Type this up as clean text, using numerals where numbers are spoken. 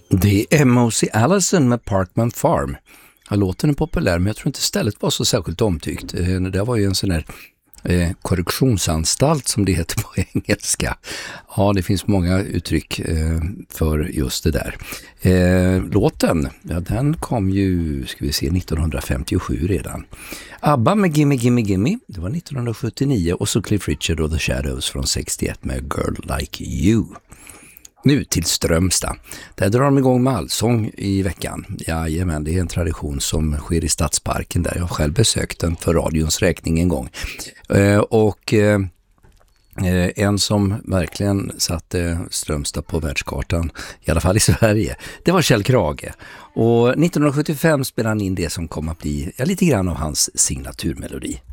Det är M.O.C. Allison med Parkman Farm. Ja, låten är populär, men jag tror inte stället var så särskilt omtyckt. Det var ju en sån här korrektionsanstalt som det heter på engelska. Ja, det finns många uttryck för just det där. Låten, ja, den kom ju, ska vi se, 1957 redan. ABBA med Gimme Gimme Gimme, det var 1979, och så Cliff Richard och The Shadows från 61 med Girl Like You. Nu till Strömstad. Där drar de igång med allsång i veckan. Jajamän, det är en tradition som sker i Stadsparken där. Jag har själv besökt den för radions räkning en gång. En som verkligen satte Strömstad på världskartan, i alla fall i Sverige, det var Kjell Krage. Och 1975 spelade han in det som kom att bli lite grann av hans signaturmelodi.